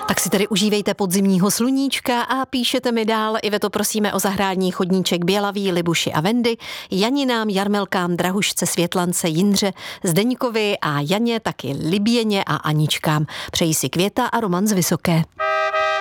Tak si tedy užívejte podzimního sluníčka a píšete mi dál. Iveto, prosíme o zahrádní chodníček Bělaví, Libuši a Vendy, Janinám, Jarmelkám, Drahušce, Světlance, Jindře, Zdeňkovi a Janě, taky Liběně a Aničkám. Přeji si Květa a Roman z Vysoké.